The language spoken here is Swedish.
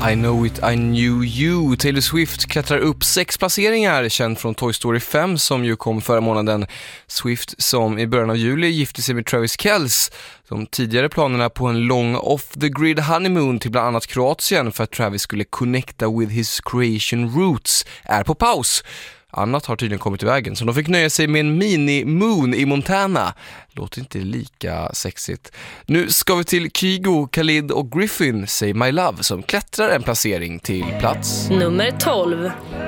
I know it, I knew you. Taylor Swift klättrar upp 6 placeringar, känd från Toy Story 5 som ju kom förra månaden. Swift som i början av juli gifte sig med Travis Kelce. De tidigare planerna på en lång off-the-grid honeymoon till bland annat Kroatien för att Travis skulle connecta with his creation roots är på paus. Annat har tydligen kommit i vägen, så de fick nöja sig med en mini-moon i Montana. Låter inte lika sexigt. Nu ska vi till Kygo, Khalid och Griffin, Say My Love, som klättrar en placering till plats nummer 12.